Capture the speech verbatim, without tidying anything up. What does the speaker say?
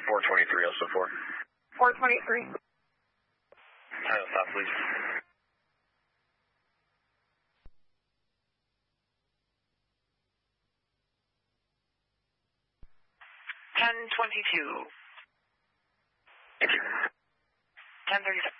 four twenty-three, also four. four twenty-three. Title stop, please. ten twenty-two. Thank you. ten thirty-seven.